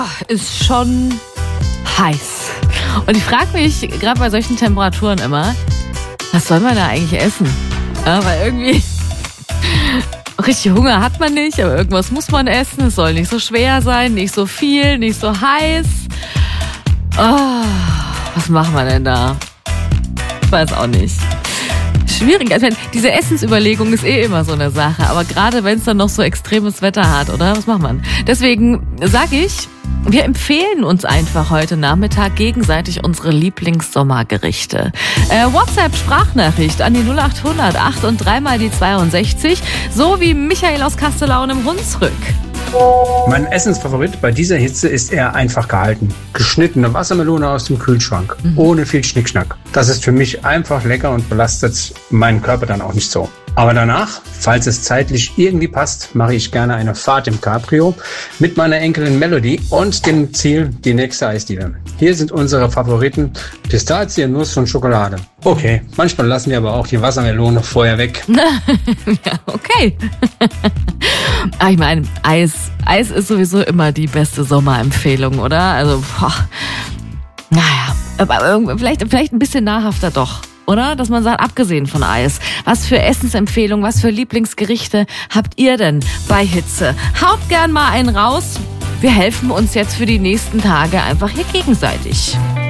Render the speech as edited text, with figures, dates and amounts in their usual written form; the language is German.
Ist schon heiß. Und ich frage mich gerade bei solchen Temperaturen immer, was soll man da eigentlich essen? Ja, weil irgendwie richtig Hunger hat man nicht, aber irgendwas muss man essen. Es soll nicht so schwer sein, nicht so viel, nicht so heiß. Oh, was machen wir denn da? Ich weiß auch nicht. Schwierig. Also diese Essensüberlegung ist immer so eine Sache. Aber gerade wenn es dann noch so extremes Wetter hat, oder? Was macht man? Deswegen sage ich, wir empfehlen uns einfach heute Nachmittag gegenseitig unsere Lieblingssommergerichte. WhatsApp-Sprachnachricht an die 0800 8 und 3 mal die 62, so wie Michael aus Kastellaun im Hunsrück. Mein Essensfavorit bei dieser Hitze ist eher einfach gehalten. Geschnittene Wassermelone aus dem Kühlschrank, ohne viel Schnickschnack. Das ist für mich einfach lecker und belastet meinen Körper dann auch nicht so. Aber danach, falls es zeitlich irgendwie passt, mache ich gerne eine Fahrt im Cabrio mit meiner Enkelin Melody und dem Ziel, die nächste Eisdiele. Hier sind unsere Favoriten: Pistazie, Nuss und Schokolade. Okay, manchmal lassen wir aber auch die Wassermelone vorher weg. Ja, okay. Ich meine, Eis ist sowieso immer die beste Sommerempfehlung, oder? Also, naja, aber vielleicht ein bisschen nahrhafter doch. Oder? Dass man sagt, abgesehen von Eis, was für Essensempfehlungen, was für Lieblingsgerichte habt ihr denn bei Hitze? Haut gern mal einen raus. Wir helfen uns jetzt für die nächsten Tage einfach hier gegenseitig.